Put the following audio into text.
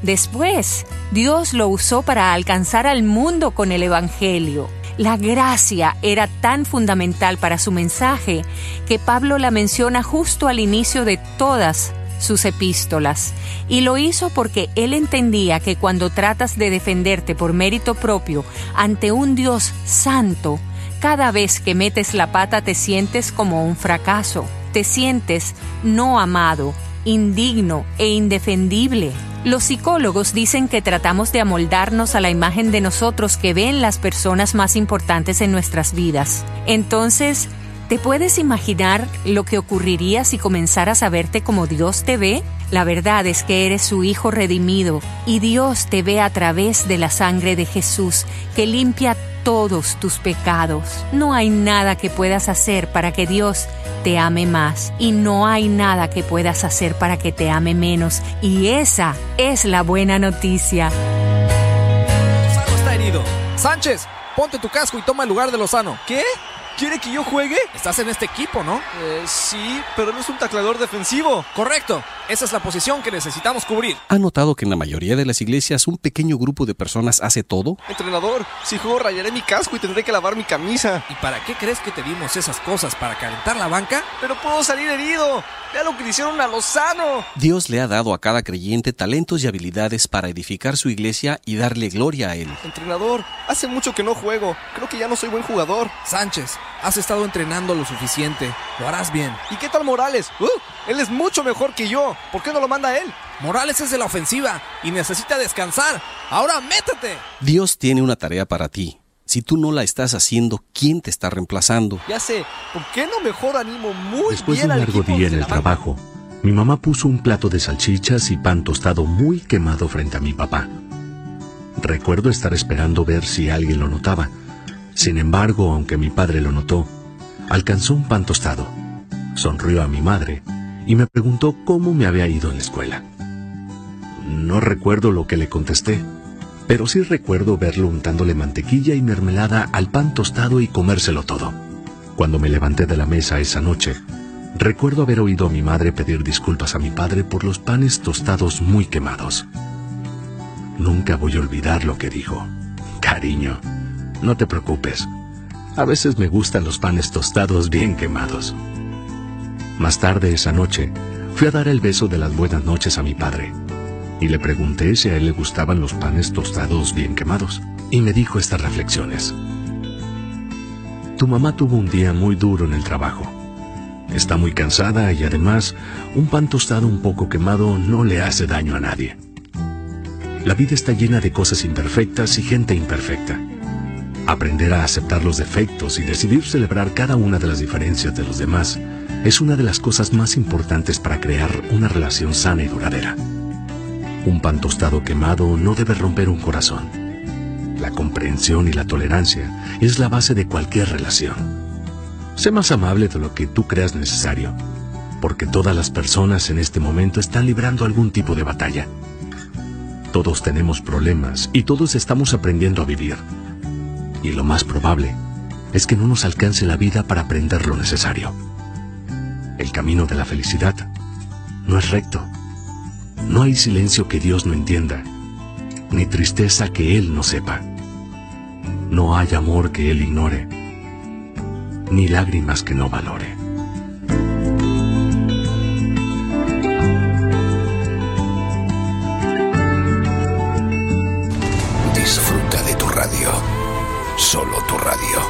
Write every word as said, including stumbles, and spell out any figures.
Después, Dios lo usó para alcanzar al mundo con el Evangelio. La gracia era tan fundamental para su mensaje que Pablo la menciona justo al inicio de todas sus epístolas. Y lo hizo porque él entendía que cuando tratas de defenderte por mérito propio ante un Dios santo, cada vez que metes la pata te sientes como un fracaso. Te sientes no amado, indigno e indefendible. Los psicólogos dicen que tratamos de amoldarnos a la imagen de nosotros que ven las personas más importantes en nuestras vidas. Entonces, ¿te puedes imaginar lo que ocurriría si comenzaras a verte como Dios te ve? La verdad es que eres su Hijo redimido y Dios te ve a través de la sangre de Jesús que limpia todos tus pecados. No hay nada que puedas hacer para que Dios te ame más y no hay nada que puedas hacer para que te ame menos, y esa es la buena noticia. Lozano está herido. Sánchez, ponte tu casco y toma el lugar de Lozano. ¿Qué? ¿Quiere que yo juegue? Estás en este equipo, ¿no? Eh, sí, pero no es un tacleador defensivo. Correcto, esa es la posición que necesitamos cubrir. ¿Ha notado que en la mayoría de las iglesias un pequeño grupo de personas hace todo? Entrenador, si juego rayaré mi casco y tendré que lavar mi camisa. ¿Y para qué crees que te dimos esas cosas? ¿Para calentar la banca? Pero puedo salir herido. Vea lo que le hicieron a Lozano. Dios le ha dado a cada creyente talentos y habilidades para edificar su iglesia y darle gloria a Él. Entrenador, hace mucho que no juego. Creo que ya no soy buen jugador. Sánchez, has estado entrenando lo suficiente. Lo harás bien. ¿Y qué tal Morales? Uh, él es mucho mejor que yo. ¿Por qué no lo manda él? Morales es de la ofensiva y necesita descansar. ¡Ahora métete! Dios tiene una tarea para ti. Si tú no la estás haciendo, ¿quién te está reemplazando? Ya sé, ¿por qué no mejor animo muy Después bien de un al largo equipo día en de el la banca? trabajo, mi mamá puso un plato de salchichas y pan tostado muy quemado frente a mi papá. Recuerdo estar esperando ver si alguien lo notaba. Sin embargo, aunque mi padre lo notó, alcanzó un pan tostado, sonrió a mi madre y me preguntó cómo me había ido en la escuela. No recuerdo lo que le contesté, pero sí recuerdo verlo untándole mantequilla y mermelada al pan tostado y comérselo todo. Cuando me levanté de la mesa esa noche, recuerdo haber oído a mi madre pedir disculpas a mi padre por los panes tostados muy quemados. Nunca voy a olvidar lo que dijo. Cariño, no te preocupes. A veces me gustan los panes tostados bien quemados. Más tarde esa noche, fui a dar el beso de las buenas noches a mi padre. Y le pregunté si a él le gustaban los panes tostados bien quemados. Y me dijo estas reflexiones. Tu mamá tuvo un día muy duro en el trabajo. Está muy cansada y además, un pan tostado un poco quemado no le hace daño a nadie. La vida está llena de cosas imperfectas y gente imperfecta. Aprender a aceptar los defectos y decidir celebrar cada una de las diferencias de los demás es una de las cosas más importantes para crear una relación sana y duradera. Un pan tostado quemado no debe romper un corazón. La comprensión y la tolerancia es la base de cualquier relación. Sé más amable de lo que tú creas necesario, porque todas las personas en este momento están librando algún tipo de batalla. Todos tenemos problemas y todos estamos aprendiendo a vivir. Y lo más probable es que no nos alcance la vida para aprender lo necesario. El camino de la felicidad no es recto. No hay silencio que Dios no entienda, ni tristeza que Él no sepa. No hay amor que Él ignore, ni lágrimas que no valore. Disfruta de tu radio, solo tu radio.